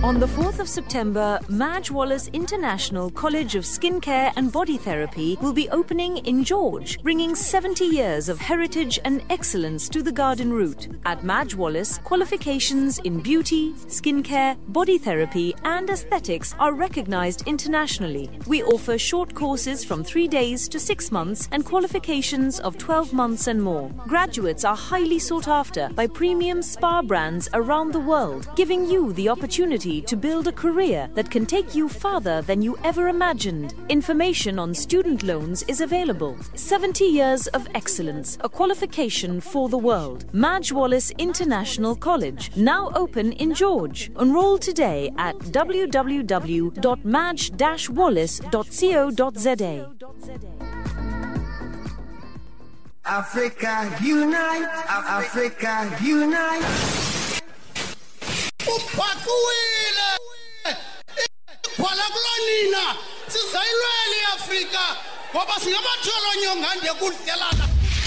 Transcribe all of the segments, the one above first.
On the 4th of September, Madge Wallace International College of Skincare and Body Therapy will be opening in George, bringing 70 years of heritage and excellence to the garden route. At Madge Wallace, qualifications in beauty, skincare, body therapy and aesthetics are recognized internationally. We offer short courses from 3 days to 6 months and qualifications of 12 months and more. Graduates are highly sought after by premium spa brands around the world, giving you the opportunity to build a career that can take you farther than you ever imagined. Information on student loans is available. 70 years of excellence, a qualification for the world. Madge Wallace International College, now open in George. Enroll today at www.madge-wallace.co.za. Africa unite, Africa unite. Uphakuwile ikhola kulonina sizayilwela iAfrika ngoba singamathola nyongande kudlelana.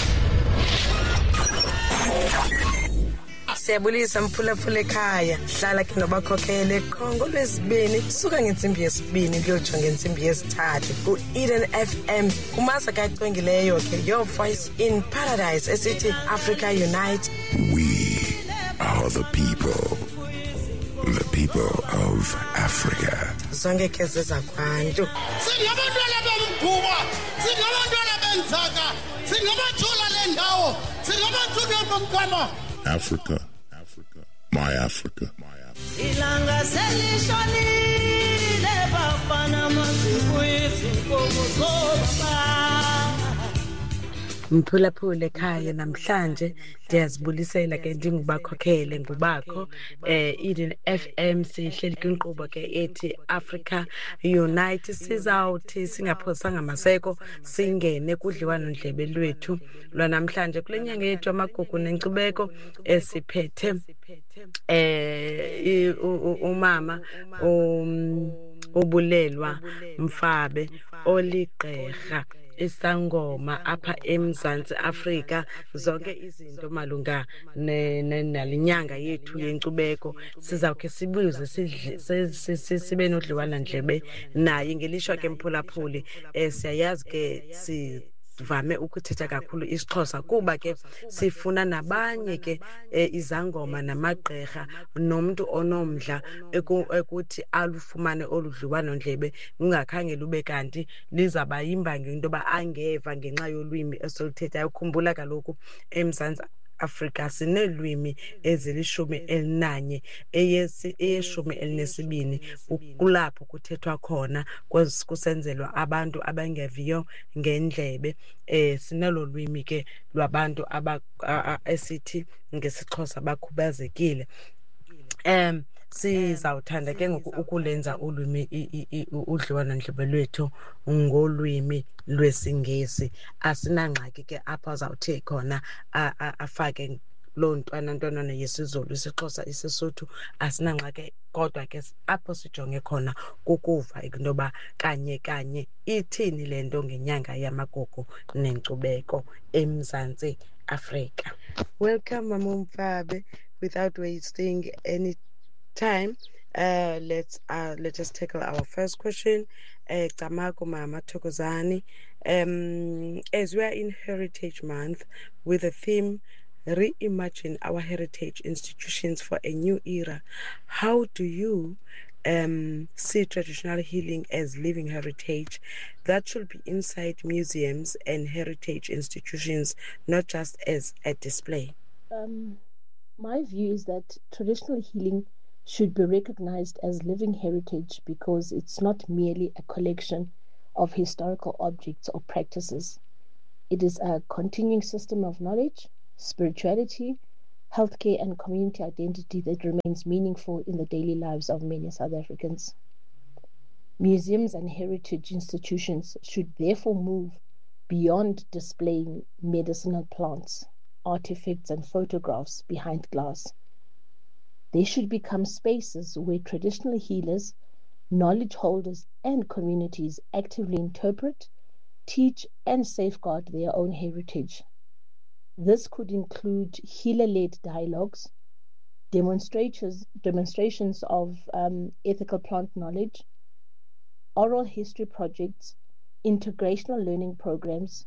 Siyabulisa Mphulaphula ekhaya, hlala ke nobakhokhele Kongo lwesibini suka ngensimbi yesibini kuyojonga ngensimbi yesithathu ku Eden FM kumasa kacwengileyo ke your voice in paradise esithi Africa unite. We are the people of Africa. Zonke ke zezakwantu. Singabantwana bomkhuba, singabantwana benzaka, singamathola lendawo, singamathola bomkama. Africa, my Africa. Ilanga selishonile bafana maziko izinkomo zoba. Mphulaphula ekhaya namhlanje ndiyazibulisela ke ndingubakhokhele ngubakho Eden FM sihleli kwinkqubo ke ethi Africa Unite. Sizawuthi singaphosanga maseko singene kudliwano ndlebe lwethu lwanamhlanje kule nyanga yethu amagugu nenkcubeko esiphethe umama ubulelwa Mfabe oligqirha isangoma apha eMzantsi Afrika. Zonke izinto malunga nalinyanga yethu yenkcubeko sizawukhe sibuze sibe nodliwana ndlebe naye ngelishwa ke Mphulaphuli. Siyayazi ke sivame ukuthetha kakhulu isiXhosa kuba ke sifuna nabanye ke izangoma namagqirha nomuntu onomdla ekuthi alufumane oludliwano ndlebe ungakhange lube kanti lizaba yimbangi into ba angeva ngenxa yolwimi esoluthethayo. Ukhumbula kaloku eMzantsi Afrika sinelwimi ezili-11 eyeshumi-12 kulapho kuthethwa khona kusenzelwa abantu abangeviyo ngendlebe. Sinelo lwimi ke lwabantu esithi ngesiXhosa bakhubazekile. Sizawuthanda ke ngoku ukulenza ulwimi udliwano ndlebe lwethu ngolwimi lwesiNgesi. Asinangxaki ke apha uzawuthi khona afake loo ntwana yesiZulu, isiXhosa, isiSotho, asinangxaki. Kodwa ke apho sijonge khona kukuva into yoba kanye ithini le nto ngenyanga yamagugu nenkcubeko eMzantsi Afrika. Welcome Mama Mfabe. Without wasting any time, let us tackle our first question. Tamako Mama Thokozani. As we are in Heritage Month with the theme Reimagine Our Heritage Institutions for a New Era, how do you see traditional healing as living heritage that should be inside museums and heritage institutions, not just as a display? My view is that traditional healing should be recognized as living heritage because it's not merely a collection of historical objects or practices. It is a continuing system of knowledge, spirituality, healthcare, and community identity that remains meaningful in the daily lives of many South Africans. Museums and heritage institutions should therefore move beyond displaying medicinal plants, artifacts, and photographs behind glass. They should become spaces where traditional healers, knowledge holders, and communities actively interpret, teach, and safeguard their own heritage. This could include healer-led dialogues, demonstrations of ethical plant knowledge, oral history projects, integrational learning programs,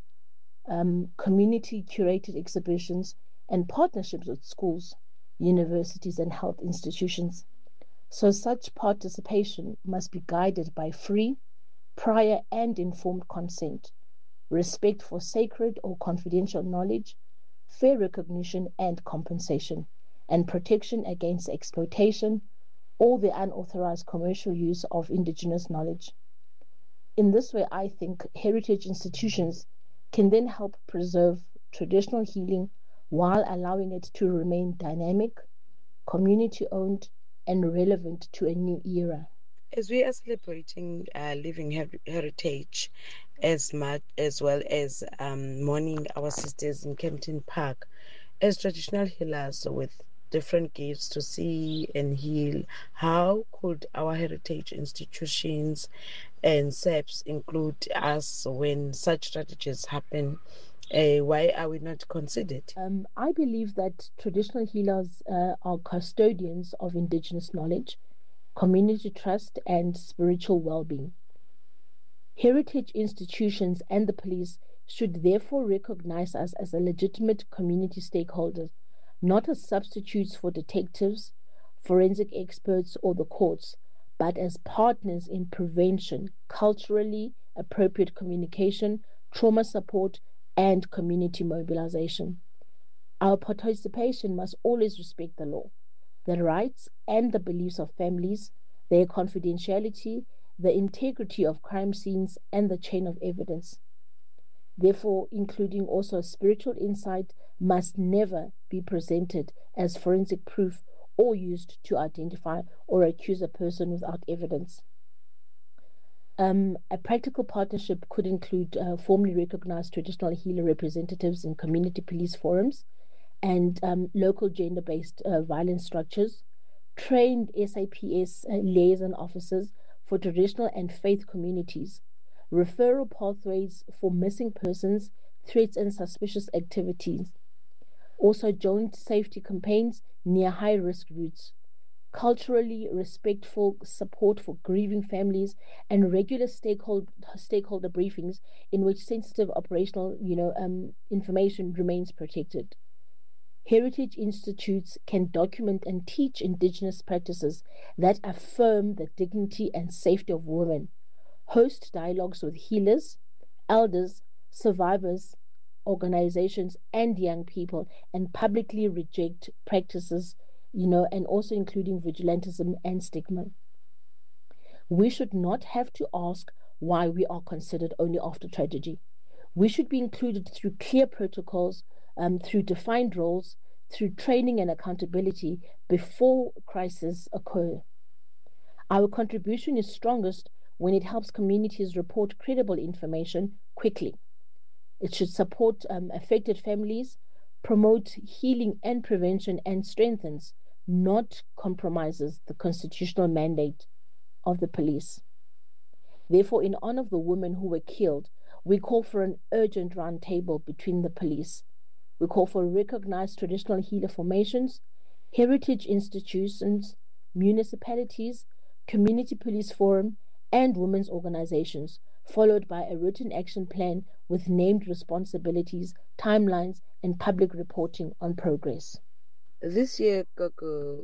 community curated exhibitions, and partnerships with schools, universities, and health institutions. So such participation must be guided by free, prior, and informed consent, respect for sacred or confidential knowledge, fair recognition and compensation, and protection against exploitation or the unauthorized commercial use of indigenous knowledge. In this way, I think heritage institutions can then help preserve traditional healing while allowing it to remain dynamic, community-owned, and relevant to a new era. As we are celebrating living heritage, as much as well as mourning our sisters in Kempton Park, as traditional healers with different gifts to see and heal, how could our heritage institutions and SEPs include us when such strategies happen? Why are we not considered? I believe that traditional healers are custodians of indigenous knowledge, community trust, and spiritual well-being. Heritage institutions and the police should therefore recognize us as a legitimate community stakeholders, not as substitutes for detectives, forensic experts, or the courts, but as partners in prevention, culturally appropriate communication, trauma support, and community mobilization. Our participation must always respect the law, the rights and the beliefs of families, their confidentiality, the integrity of crime scenes, and the chain of evidence. Therefore, including also spiritual insight must never be presented as forensic proof or used to identify or accuse a person without evidence. A practical partnership could include formally recognized traditional healer representatives in community police forums and local gender-based violence structures, trained SAPS liaison officers for traditional and faith communities, referral pathways for missing persons, threats, and suspicious activities, also joint safety campaigns near high-risk routes, culturally respectful support for grieving families, and regular stakeholder briefings in which sensitive operational information remains protected. Heritage institutes can document and teach indigenous practices that affirm the dignity and safety of women, host dialogues with healers, elders, survivors, organizations, and young people, and publicly reject practices and also including vigilantism and stigma. We should not have to ask why we are considered only after tragedy. We should be included through clear protocols, through defined roles, through training and accountability before crises occur. Our contribution is strongest when it helps communities report credible information quickly. It should support affected families, promote healing and prevention, and strengthens, not compromises, the constitutional mandate of the police. Therefore, in honor of the women who were killed, we call for an urgent roundtable between the police. We call for recognized traditional healer formations, heritage institutions, municipalities, community police forum, and women's organizations, followed by a written action plan with named responsibilities, timelines, and public reporting on progress. This year, Gogo,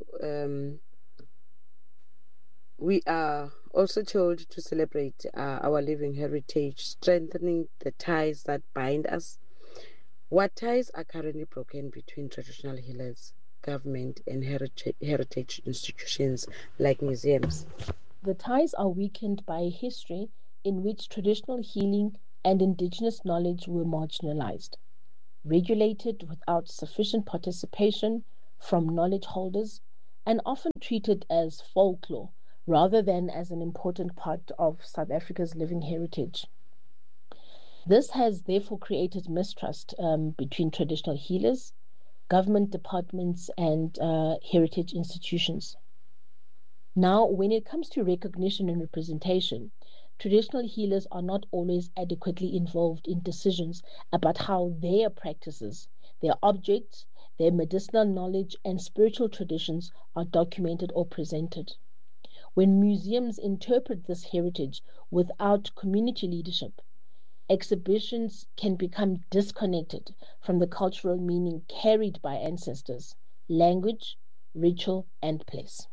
we are also told to celebrate our living heritage, strengthening the ties that bind us. What ties are currently broken between traditional healers, government, and heritage institutions like museums? The ties are weakened by a history in which traditional healing and indigenous knowledge were marginalized, regulated without sufficient participation from knowledge holders, and often treated as folklore rather than as an important part of South Africa's living heritage. This has therefore created mistrust between traditional healers, government departments, and heritage institutions. Now, when it comes to recognition and representation, traditional healers are not always adequately involved in decisions about how their practices, their objects, their medicinal knowledge and spiritual traditions are documented or presented. When museums interpret this heritage without community leadership, exhibitions can become disconnected from the cultural meaning carried by ancestors, language, ritual, and place.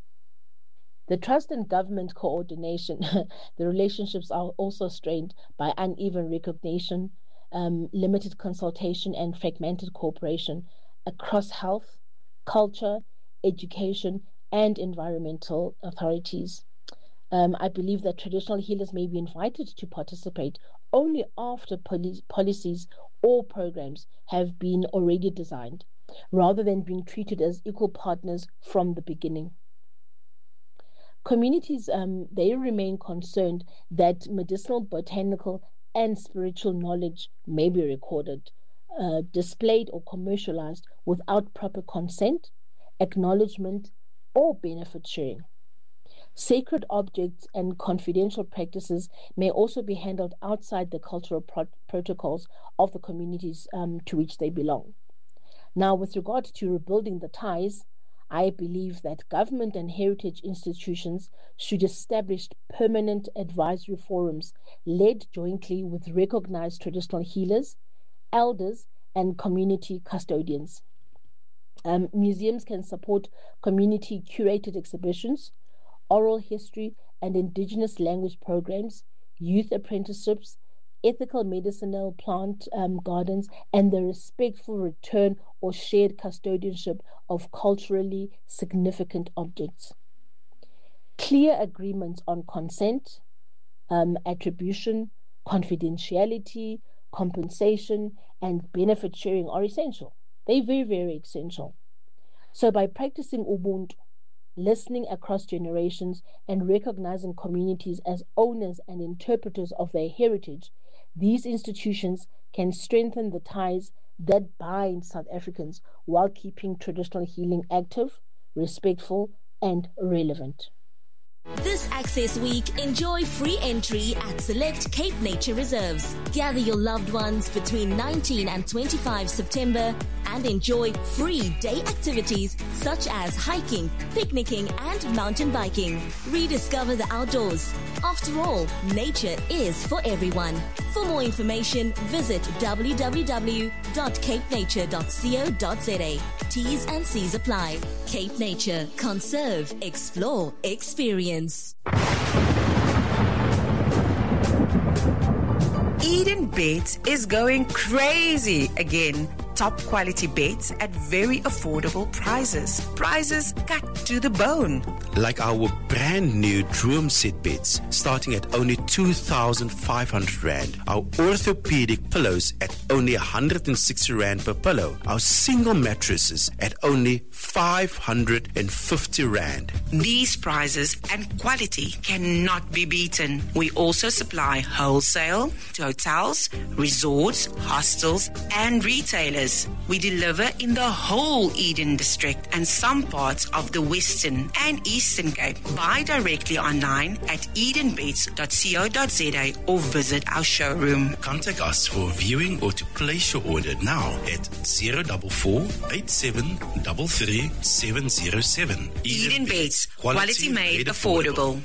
The trust and government coordination, the relationships are also strained by uneven recognition, limited consultation, and fragmented cooperation across health, culture, education, and environmental authorities. I believe that traditional healers may be invited to participate only after policies or programs have been already designed, rather than being treated as equal partners from the beginning. Communities, they remain concerned that medicinal, botanical, and spiritual knowledge may be recorded, displayed, or commercialized without proper consent, acknowledgement, or benefit sharing. Sacred objects and confidential practices may also be handled outside the cultural protocols of the communities to which they belong. Now, with regard to rebuilding the ties, I believe that government and heritage institutions should establish permanent advisory forums led jointly with recognized traditional healers, elders, and community custodians. Museums can support community-curated exhibitions, oral history and indigenous language programs, youth apprenticeships, ethical medicinal plant gardens, and the respectful return or shared custodianship of culturally significant objects. Clear agreements on consent, attribution, confidentiality, compensation, and benefit sharing are essential. They're very, very essential. So by practicing Ubuntu, listening across generations, and recognizing communities as owners and interpreters of their heritage, these institutions can strengthen the ties that bind South Africans while keeping traditional healing active, respectful, and relevant. This Access Week, enjoy free entry at select Cape Nature Reserves. Gather your loved ones between 19 and 25 September and enjoy free day activities such as hiking, picnicking, and mountain biking. Rediscover the outdoors. After all, nature is for everyone. For more information, visit www.capenature.co.za. T's and C's apply. Cape Nature. Conserve, explore, experience. Eden Beds is going crazy again. Top quality beds at very affordable prices. Prices cut to the bone. Like our brand new Droom Set beds starting at only 2,500 Rand. Our orthopedic pillows at only 160 Rand per pillow. Our single mattresses at only 550 Rand. These prices and quality cannot be beaten. We also supply wholesale to hotels, resorts, hostels, and retailers. We deliver in the whole Eden District and some parts of the Western and Eastern Cape. Buy directly online at edenbeds.co.za or visit our showroom. Contact us for viewing or to place your order now at 044 8733 707. Eden Beds, quality made affordable.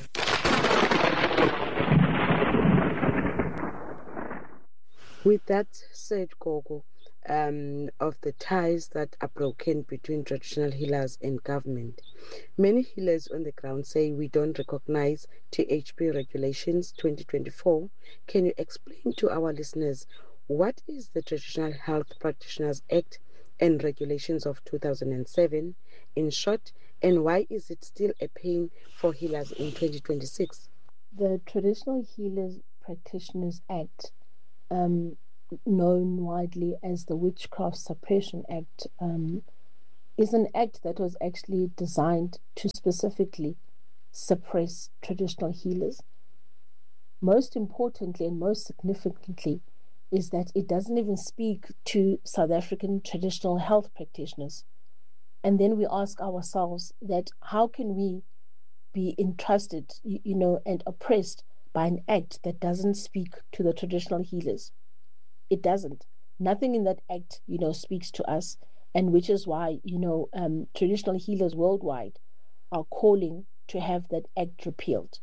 With that said, Gogo, of the ties that are broken between traditional healers and government, many healers on the ground say we don't recognize THP regulations 2024. Can you explain to our listeners what is the Traditional Health Practitioners Act and regulations of 2007 in short, and why is it still a pain for healers in 2026? The Traditional Healers Practitioners Act, known widely as the Witchcraft Suppression Act, is an act that was actually designed to specifically suppress traditional healers. Most importantly and most significantly is that it doesn't even speak to South African traditional health practitioners. And then we ask ourselves that how can we be entrusted, and oppressed by an act that doesn't speak to the traditional healers? It doesn't. Nothing in that act, speaks to us. and which is why, traditional healers worldwide are calling to have that act repealed.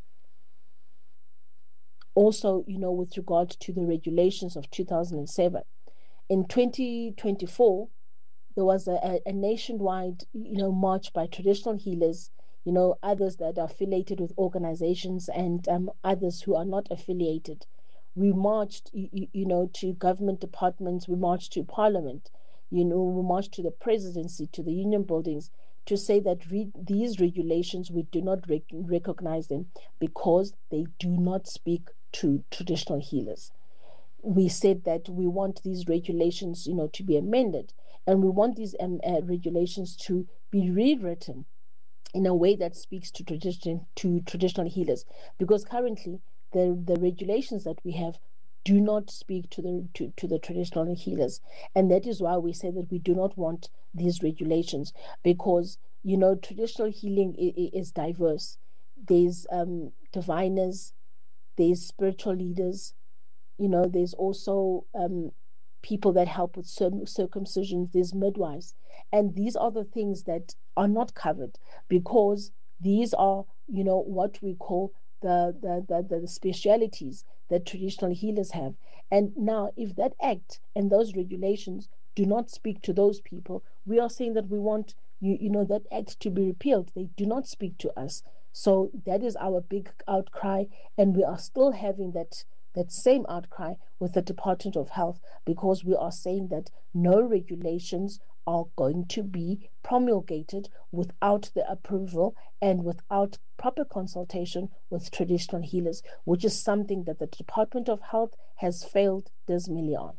Also, with regard to the regulations of 2007, in 2024, there was a nationwide, march by traditional healers, others that are affiliated with organizations and others who are not affiliated. We marched, to government departments, we marched to parliament, we marched to the presidency, to the union buildings, to say that these regulations, we do not recognize them because they do not speak to traditional healers. We said that we want these regulations, to be amended, and we want these regulations to be rewritten in a way that speaks to traditional healers, because currently the regulations that we have do not speak to the traditional healers, and that is why we say that we do not want these regulations, because traditional healing is diverse. There's diviners, there's spiritual leaders, there's also people that help with circumcisions, there's midwives, and these are the things that are not covered, because these are what we call the specialities that traditional healers have. And now, if that act and those regulations do not speak to those people, we are saying that we want that act to be repealed. They do not speak to us. So that is our big outcry, and we are still having that same outcry with the Department of Health, because we are saying that no regulations are going to be promulgated without the approval and without proper consultation with traditional healers, which is something that the Department of Health has failed dismally on.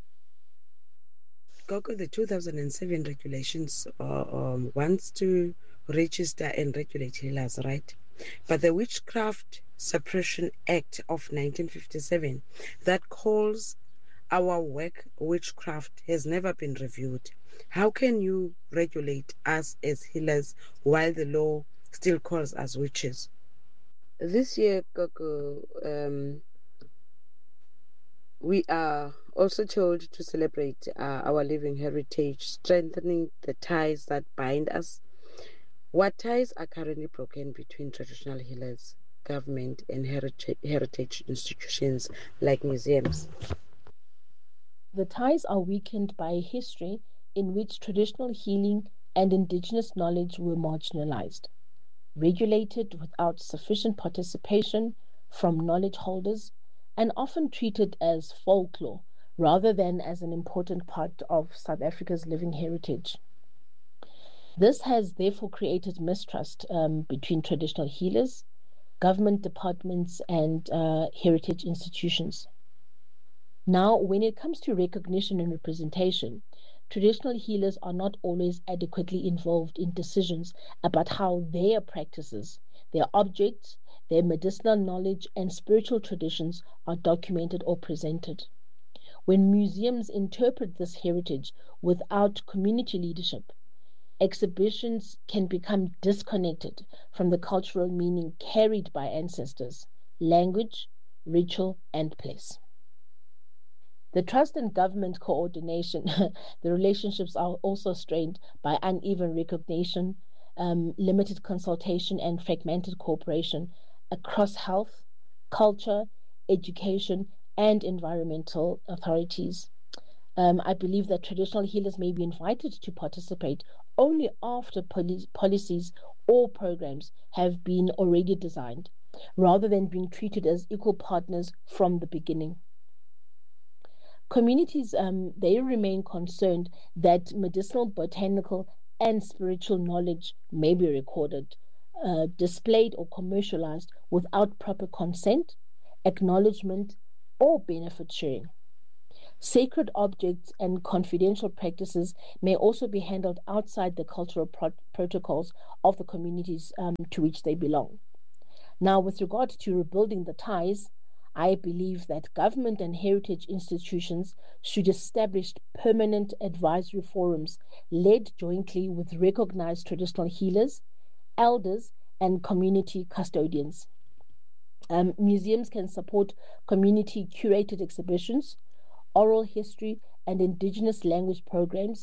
Gogo, the 2007 regulations wants to register and regulate healers, right? But the Witchcraft Suppression Act of 1957 that calls our work witchcraft has never been reviewed. How can you regulate us as healers while the law still calls us witches? This year, Gogo, we are also told to celebrate our living heritage, strengthening the ties that bind us. What ties are currently broken between traditional healers, government, and heritage institutions like museums? The ties are weakened by a history in which traditional healing and indigenous knowledge were marginalized, regulated without sufficient participation from knowledge holders, and often treated as folklore rather than as an important part of South Africa's living heritage. This has therefore created mistrust between traditional healers, government departments, and heritage institutions. Now, when it comes to recognition and representation, traditional healers are not always adequately involved in decisions about how their practices, their objects, their medicinal knowledge, and spiritual traditions are documented or presented. When museums interpret this heritage without community leadership, exhibitions can become disconnected from the cultural meaning carried by ancestors, language, ritual, and place. The trust and government coordination, the relationships are also strained by uneven recognition, limited consultation, and fragmented cooperation across health, culture, education, and environmental authorities. I believe that traditional healers may be invited to participate only after policies or programs have been already designed, rather than being treated as equal partners from the beginning. Communities, they remain concerned that medicinal, botanical, and spiritual knowledge may be recorded, displayed, or commercialized without proper consent, acknowledgement, or benefit sharing. Sacred objects and confidential practices may also be handled outside the cultural protocols of the communities to which they belong. Now, with regard to rebuilding the ties, I believe that government and heritage institutions should establish permanent advisory forums led jointly with recognized traditional healers, elders, and community custodians. Museums can support community-curated exhibitions, oral history, and indigenous language programs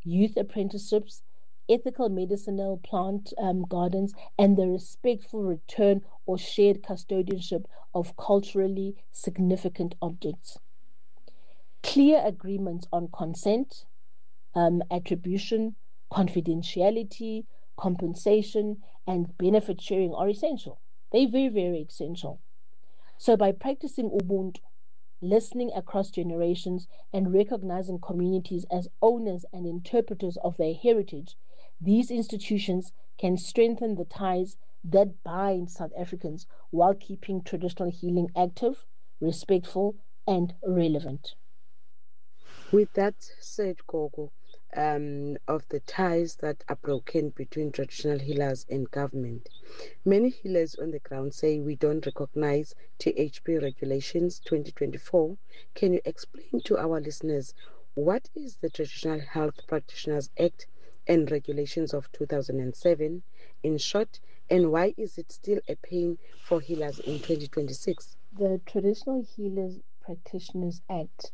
youth apprenticeships, ethical medicinal plant gardens, and the respectful return or shared custodianship of culturally significant objects. Clear agreements on consent, attribution, confidentiality, compensation, and benefit sharing are essential. They're very, very essential. So by practicing Ubuntu, listening across generations, and recognizing communities as owners and interpreters of their heritage, these institutions can strengthen the ties that bind South Africans while keeping traditional healing active, respectful, and relevant. With that said, Gogo, of the ties that are broken between traditional healers and government, many healers on the ground say we don't recognize THP regulations 2024. Can you explain to our listeners what is the Traditional Health Practitioners Act and regulations of 2007 in short, and why is it still a pain for healers in 2026? The Traditional Healers Practitioners Act,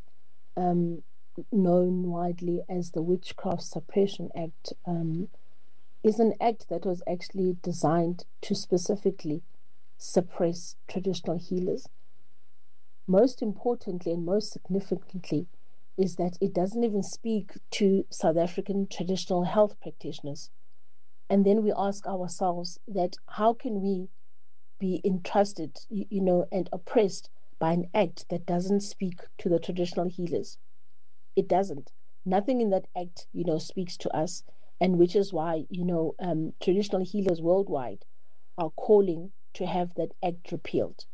known widely as the Witchcraft Suppression Act, is an act that was actually designed to specifically suppress traditional healers. Most importantly and most significantly is that it doesn't even speak to South African traditional health practitioners. And then we ask ourselves that how can we be entrusted, and oppressed by an act that doesn't speak to the traditional healers? It doesn't. Nothing in that act, speaks to us, and which is why, traditional healers worldwide are calling to have that act repealed.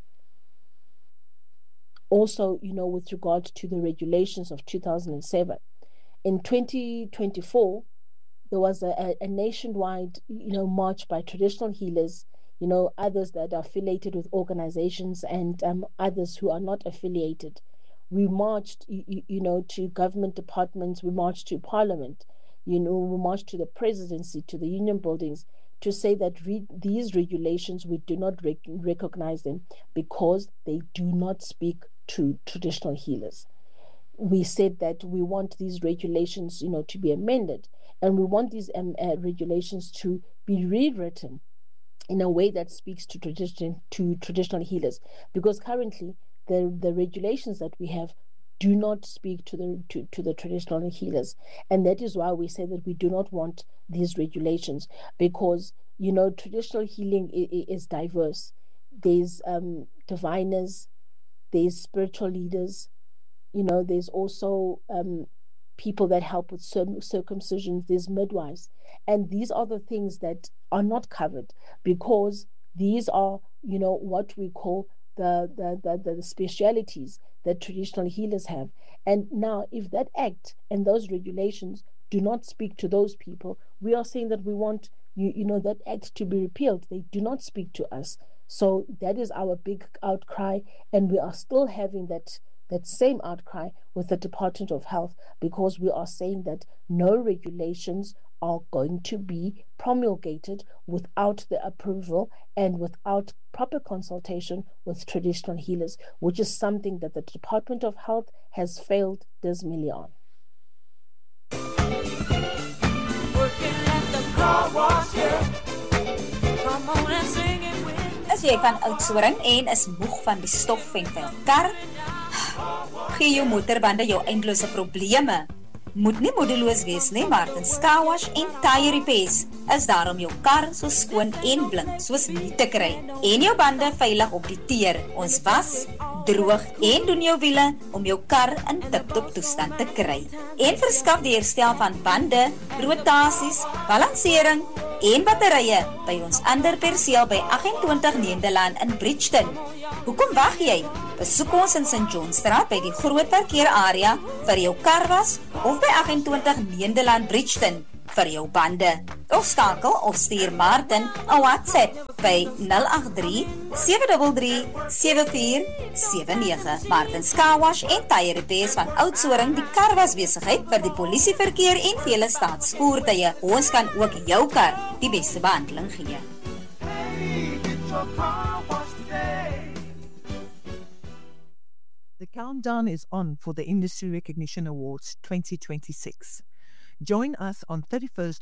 Also, with regard to the regulations of 2007, in 2024, there was a nationwide, march by traditional healers, others that are affiliated with organizations and others who are not affiliated. We marched, to government departments, we marched to parliament, we marched to the presidency, to the union buildings, to say that these regulations, we do not recognize them because they do not speak to traditional healers. We said that we want these regulations, to be amended, and we want these regulations to be rewritten in a way that speaks to traditional healers, because currently the regulations that we have do not speak to the traditional healers, and that is why we say that we do not want these regulations, because traditional healing is diverse. There's diviners, there's spiritual leaders, there's also people that help with circumcisions, there's midwives, and these are the things that are not covered, because these are what we call the specialities that traditional healers have. And now if that act and those regulations do not speak to those people, we are saying that we want that act to be repealed. They do not speak to us. So that is our big outcry, and we are still having that same outcry with the Department of Health, because we are saying that no regulations are going to be promulgated without the approval and without proper consultation with traditional healers, which is something that the Department of Health has failed dismally on. As jy van Oudtshoorn en is moeg van die stof en vuil kar, gee jou motorbande jou eindelose probleme. Moet nie moedeloos wees nie, Martins Car Wash en Tire Repairs is daar om jou kar so skoon en blink soos nie te kry en jou bande veilig op die teer. Ons was, droog en doen jou wiele om jou kar in tip-top toestand te kry. En verskaf die herstel van bande, rotasies, balansering en batterye by ons ander perseel by 28 Nederland in Bridgton. Hoekom wag jy? Besoek ons in St. Johnstraat by die groot parkeerarea vir jou karwas of by 28 Nederland Bridgton vir jou bande. Of skakel of stuur Martin 'n WhatsApp by 083-733-7479. Martins Car Wash en Tire Repairs van Oudtshoorn, die karwasbesigheid vir die polisieverkeer en vele staatsvoertuie. Ons kan ook jou kar die beste behandeling gee. The countdown is on for the Industry Recognition Awards 2026. Join us on 31st